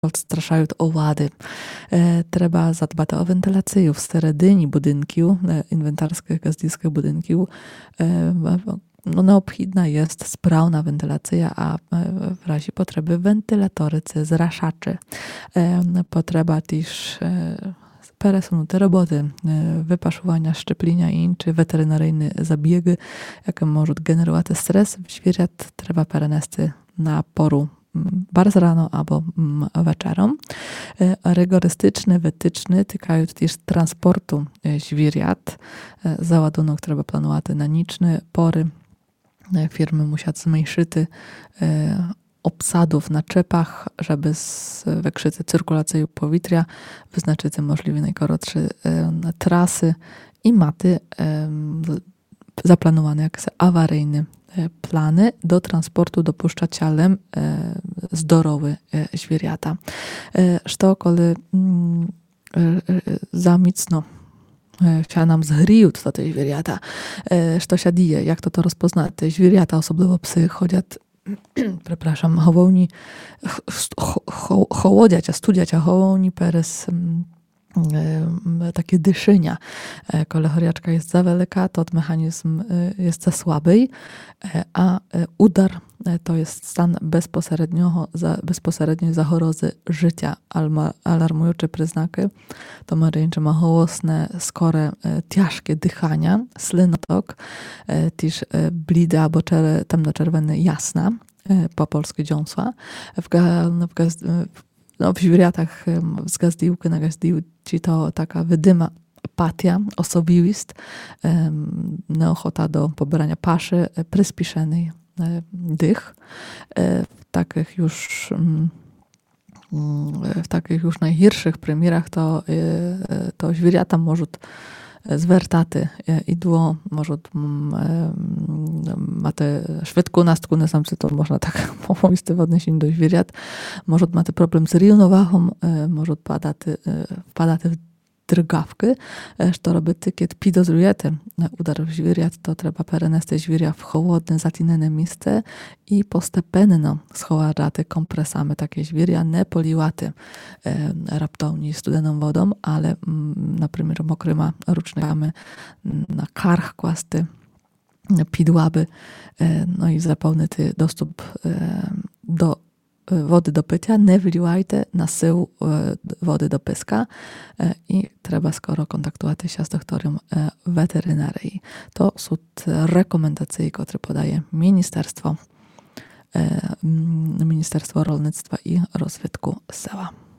odstraszaють owady. Треба задбати о вентиляцію всередині будинків, інвентарських газдівських будинків. Необхідна є справна вентиляція, а в разі потреби вентилятори, це зрашачі. Потреба теж пересунути роботи, wypaszowania, szczepienia i inne weterynaryjne zabiegi, jakie mogą generować stres w zwierzęt, trzeba перенести na poru bardzo rano albo wieczorem. Rygorystyczne wytyczne tykają też transportu zwierząt. Załadunek trzeba planować na niczne pory. Firmy muszą zmniejszyć obsadów na czepach, żeby zwiększyć cyrkulację powietrza, wyznaczyć możliwie najkrótsze trasy i maty zaplanowane jak awaryjne plany do transportu dopuszczalnym zdrowe zwierzęta. Co kiedy za mocno się nam zgryją te zwierzęta, co się dzieje, jak to rozpoznać? Te zwierzęta, особливо psy, chodzą, przepraszam, hołodziać, a studiać, a hołowni peres takie dyszenia. Kiedy choriaczka jest za wielka, to mechanizm jest za słaby, a udar to jest stan bezpośredniej zachorozy życia. Alarmujące przyznaki to ma hołosne, skore, ciężkie dychania, slinotok, też blide albo temnoczerwone jasna, po polsku dziąsła. W zwierzętach z gazdiłki na gazdiłci to taka wydyma apatia, osobistość, nieochota do pobierania paszy, przyspieszony dych. W takich już najgorszych primierach to zwierzęta mogą звертати ідло, можуть мати швидку наступну, сам це то можна так помовити в odniesieniu до звірят, можуть мати проблем з рівновагом, можуть впадати в drgawki, co робити, kiedy підозрюєте удар в звірят, то треба перенести звіря в холодне, затінене місце і постепенно сховати компресами takie zwierzę, nie poliwaty raptownie studeną wodą, ale na przykład mokryma ręcznikami na karch kłasty, pidłaby, no i zapewnić dostęp do wody do pycia, nie wliwajcie na sył wody do pyska i trzeba skoro kontaktować się z doktorem weterynarii. To są rekomendacje, które podaje Ministerstwo Rolnictwa i Rozwoju Sela.